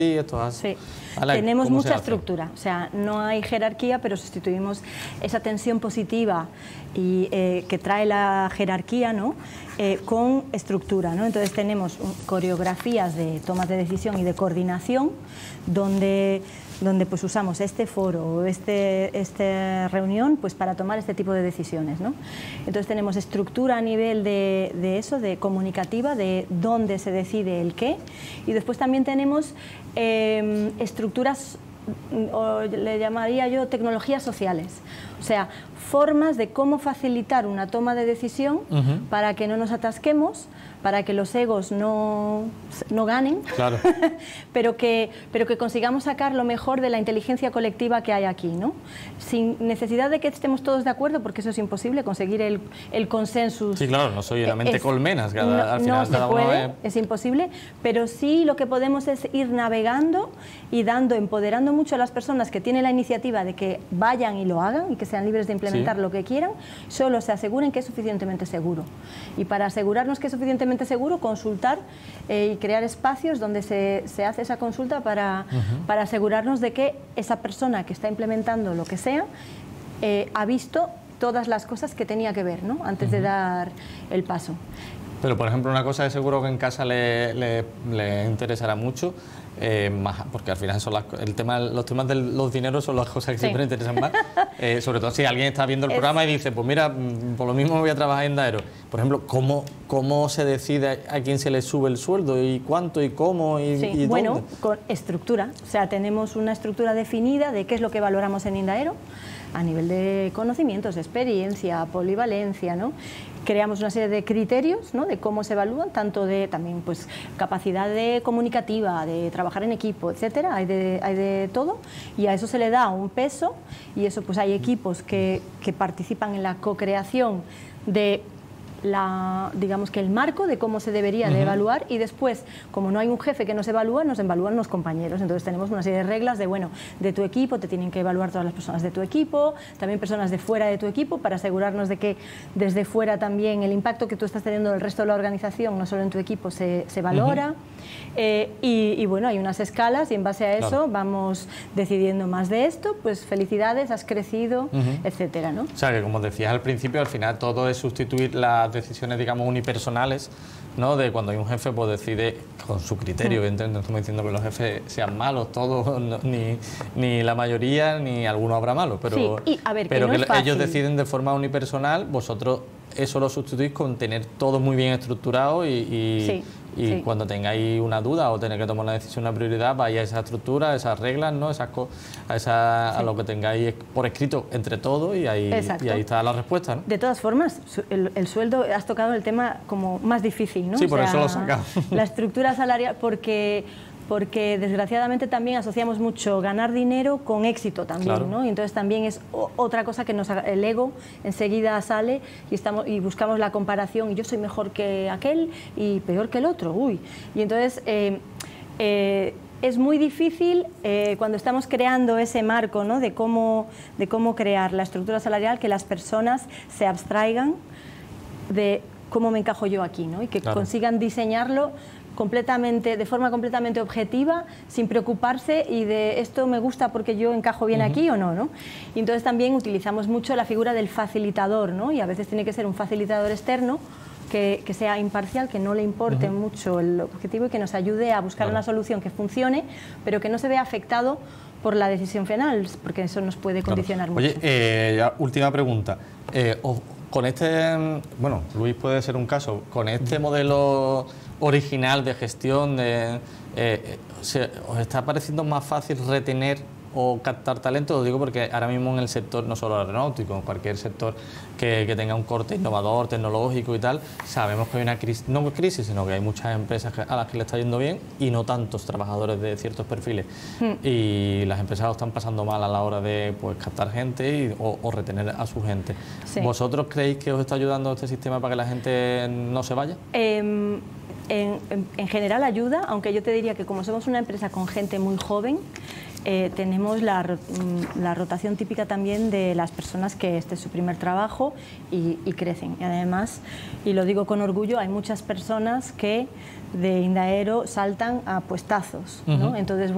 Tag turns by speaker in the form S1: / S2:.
S1: así, esto es así.
S2: Sí.
S1: ¿Vale?
S2: Tenemos
S1: ¿Cómo
S2: mucha
S1: se hace?
S2: estructura, o sea, no hay jerarquía, pero sustituimos esa tensión positiva y que trae la jerarquía, ¿no? Con estructura, ¿no? Entonces tenemos coreografías de tomas de decisión y de coordinación donde pues usamos este foro o esta reunión pues para tomar este tipo de decisiones, ¿no? Entonces tenemos estructura a nivel de eso, de comunicativa, de dónde se decide el qué, y después también tenemos estructuras, o le llamaría yo tecnologías sociales, o sea, formas de cómo facilitar una toma de decisión para que no nos atasquemos, para que los egos no ganen,
S1: claro.
S2: pero que consigamos sacar lo mejor de la inteligencia colectiva que hay aquí, ¿no? Sin necesidad de que estemos todos de acuerdo, porque eso es imposible, conseguir el consenso.
S1: Sí, claro, no soy la mente colmenas, al final
S2: no se
S1: cada uno
S2: puede, es imposible, pero sí lo que podemos es ir navegando y empoderando mucho a las personas que tienen la iniciativa de que vayan y lo hagan y que sean libres de implementar lo que quieran, solo se aseguren que es suficientemente seguro. Y para asegurarnos que es suficientemente seguro, consultar y crear espacios donde se hace esa consulta para asegurarnos de que esa persona que está implementando lo que sea ha visto todas las cosas que tenía que ver, ¿no? Antes de dar el paso.
S1: Pero, por ejemplo, una cosa de seguro que en casa le interesará mucho, porque al final son los temas de los dineros son las cosas que siempre interesan más, sobre todo si alguien está viendo el programa y dice, pues mira, por lo mismo voy a trabajar en Daero. Por ejemplo, ¿cómo se decide a quién se le sube el sueldo y cuánto y cómo y
S2: bueno,
S1: dónde?
S2: Con estructura, o sea, tenemos una estructura definida de qué es lo que valoramos en Indaero a nivel de conocimientos, experiencia, polivalencia, ¿no? Creamos una serie de criterios, ¿no? De cómo se evalúan, tanto de también pues capacidad comunicativa, de trabajar en equipo, etcétera, hay de todo, y a eso se le da un peso, y eso pues hay equipos que participan en la co-creación de digamos que el marco de cómo se debería de evaluar, y después, como no hay un jefe que nos evalúa, nos evalúan los compañeros. Entonces tenemos una serie de reglas de, bueno, de tu equipo te tienen que evaluar todas las personas de tu equipo, también personas de fuera de tu equipo, para asegurarnos de que desde fuera también el impacto que tú estás teniendo en el resto de la organización, no solo en tu equipo, se valora. Y bueno, hay unas escalas y en base a eso vamos decidiendo más de esto, pues felicidades, has crecido, etcétera, ¿no?
S1: O sea, que como decías al principio, al final todo es sustituir las decisiones, digamos, unipersonales, ¿no? De cuando hay un jefe, pues decide con su criterio, evidentemente. No estamos diciendo que los jefes sean malos todos, ni la mayoría, ni alguno habrá malos, pero,
S2: sí, y, a ver,
S1: pero
S2: que no es
S1: ellos deciden de forma unipersonal, vosotros eso lo sustituís con tener todo muy bien estructurado y cuando tengáis una duda o tenéis que tomar una decisión, una prioridad, vais a esa estructura, a esas reglas, ¿no? A lo que tengáis por escrito entre todos, y ahí está la respuesta, ¿no?
S2: De todas formas, el sueldo, has tocado el tema como más difícil, ¿no?
S1: Sí, por eso lo sacamos.
S2: La estructura salarial, porque desgraciadamente también asociamos mucho ganar dinero con éxito también, ¿no? Y entonces también es otra cosa que el ego enseguida sale y buscamos la comparación, y yo soy mejor que aquel y peor que el otro, uy. Y entonces es muy difícil cuando estamos creando ese marco, ¿no? de cómo crear la estructura salarial, que las personas se abstraigan de cómo me encajo yo aquí, ¿no? Y que consigan diseñarlo de forma completamente objetiva, sin preocuparse y de esto me gusta porque yo encajo bien aquí o no, ¿no? Y entonces también utilizamos mucho la figura del facilitador, ¿no? Y a veces tiene que ser un facilitador externo que sea imparcial, que no le importe mucho el objetivo y que nos ayude a buscar una solución que funcione, pero que no se vea afectado por la decisión final, porque eso nos puede condicionar mucho.
S1: Oye, ya, última pregunta. Con bueno, Luis puede ser un caso, con este modelo original de gestión, ¿os está pareciendo más fácil retener o captar talento? Lo digo porque ahora mismo en el sector, no solo aeronáutico, en cualquier sector que tenga un corte innovador, tecnológico y tal, sabemos que hay una crisis, no crisis, sino que hay muchas empresas a las que le está yendo bien y no tantos trabajadores de ciertos perfiles. Y las empresas lo están pasando mal a la hora de pues, captar gente o retener a su gente. Sí. ¿Vosotros creéis que os está ayudando este sistema para que la gente no se vaya?
S2: En general ayuda, aunque yo te diría que como somos una empresa con gente muy joven, tenemos la rotación típica también de las personas que este es su primer trabajo y crecen. Y además, y lo digo con orgullo, hay muchas personas que de Indaero saltan a puestazos, ¿no? Entonces,